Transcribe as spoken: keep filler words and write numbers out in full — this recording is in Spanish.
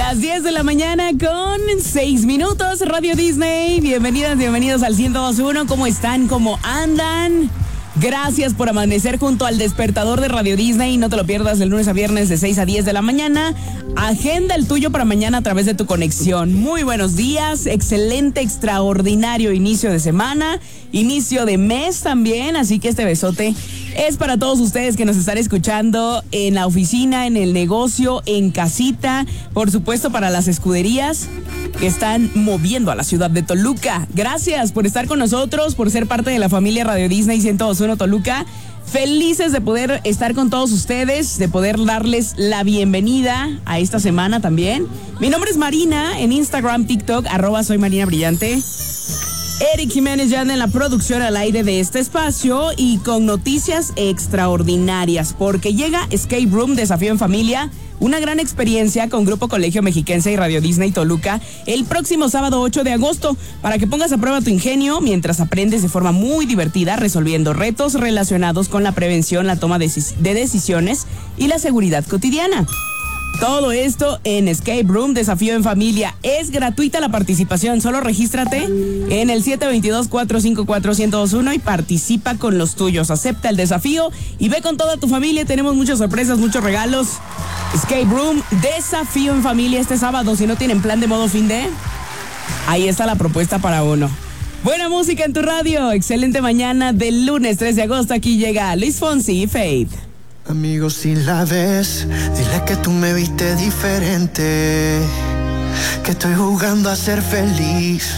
Las diez de la mañana con seis minutos, Radio Disney. Bienvenidas, bienvenidos al ciento dos punto uno. ¿Cómo están? ¿Cómo andan? Gracias por amanecer junto al despertador de Radio Disney. No te lo pierdas de lunes a viernes de seis a diez de la mañana. Agenda el tuyo para mañana a través de tu conexión. Muy buenos días, excelente, extraordinario inicio de semana, inicio de mes también, así que este besote es para todos ustedes que nos están escuchando en la oficina, en el negocio, en casita, por supuesto para las escuderías que están moviendo a la ciudad de Toluca. Gracias por estar con nosotros, por ser parte de la familia Radio Disney ciento dos punto uno Toluca. Felices de poder estar con todos ustedes, de poder darles la bienvenida a esta semana también. Mi nombre es Marina, en Instagram, TikTok, arroba soy Marina Brillante. Eric Jiménez ya anda en la producción al aire de este espacio y con noticias extraordinarias, porque llega Escape Room Desafío en Familia, una gran experiencia con Grupo Colegio Mexiquense y Radio Disney Toluca el próximo sábado ocho de agosto, para que pongas a prueba tu ingenio mientras aprendes de forma muy divertida resolviendo retos relacionados con la prevención, la toma de decisiones y la seguridad cotidiana. Todo esto en Escape Room Desafío en Familia. Es gratuita la participación, solo regístrate en el siete dos dos, cuatro cinco cuatro, uno cero dos uno y participa con los tuyos. Acepta el desafío y ve con toda tu familia. Tenemos muchas sorpresas, muchos regalos. Escape Room Desafío en Familia este sábado. Si no tienen plan de modo fin de, ahí está la propuesta para uno. Buena música en tu radio. Excelente mañana del lunes tres de agosto. Aquí llega Luis Fonsi y Faith. Amigo, si la ves, dile que tú me viste diferente, que estoy jugando a ser feliz.